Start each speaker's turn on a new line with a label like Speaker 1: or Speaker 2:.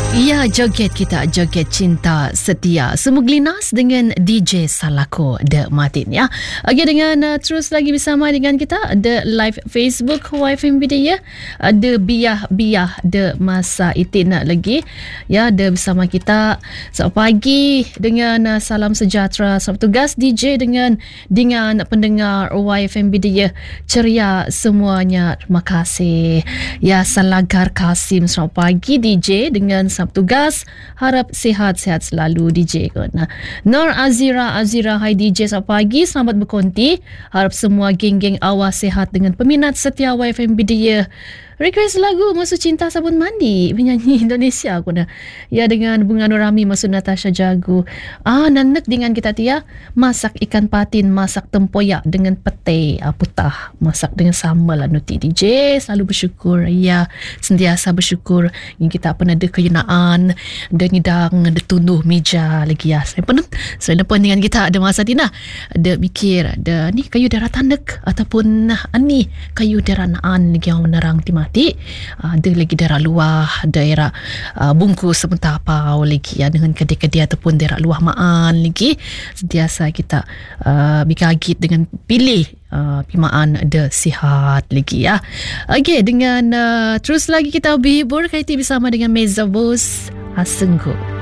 Speaker 1: Ya, joget kita, joget cinta setia. Semua Glinas dengan DJ Salako The Martin ya. Okey, dengan terus lagi bersama dengan kita ada live Facebook YFM Bidaya. Ada biah The Masa Itin lagi. Ya, ada bersama kita selamat pagi dengan salam sejahtera. Selamat tugas DJ dengan pendengar YFM Bidaya. Ceria semuanya. Terima kasih. Ya, Salagar Kasim selamat pagi DJ dengan selamat tugas, harap sihat-sihat selalu DJ kot. Nur Azira, hai DJ selamat pagi, selamat berkonti, harap semua geng-geng awal sihat dengan peminat setia YFM Bidaya. Request lagu Musuh Cinta Sabun Mandi, penyanyi Indonesia aku dah. Ya, dengan Bunga Nurami masuk Natasha Jagu. Nanek dengan kita Tia, masak ikan patin, masak tempoyak dengan pete putah, masak dengan sambal nuti DJ. Selalu bersyukur, ya, sentiasa bersyukur yang kita pernah ada keyenaan dan hidang ada tunduh meja lagi ya. Selain pun dengan kita ada masa Tina, ada mikir, ada ni kayu darah tanek ataupun ni kayu darah naan lagi yang menerang timah. Ada lagi daerah luar, daerah bungkus sebentar apa lagi ya, dengan kedai-kedai ataupun daerah luar maan lagi. Sentiasa kita berkagit dengan pilih pimaan ada sihat lagi ya. Okey, dengan terus lagi kita berhibur kaitan bersama dengan Meza Bos Asenggo.